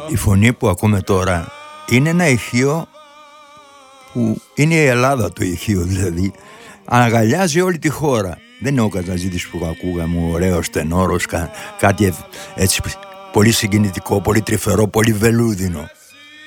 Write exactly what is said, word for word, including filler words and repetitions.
Η φωνή που ακούμε τώρα είναι ένα ηχείο που είναι η Ελλάδα, το ηχείο δηλαδή. Αγκαλιάζει όλη τη χώρα. Δεν είναι ο Κατζαζίδης που ακούγαμε, ωραίος τενόρος, κά, κάτι έτσι πολύ συγκινητικό, πολύ τρυφερό, πολύ βελούδινο.